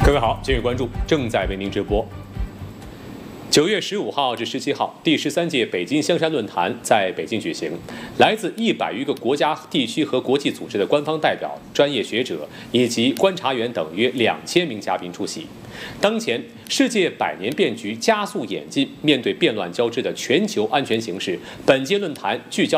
各位好，今日关注正在为您直播。9月15号至17号，第13届北京香山论坛在北京举行，来自100余个国家、地区和国际组织的官方代表、专业学者以及观察员等约2000名嘉宾出席。当前，世界百年变局加速演进，面对变乱交织的全球安全形势，本届论坛聚焦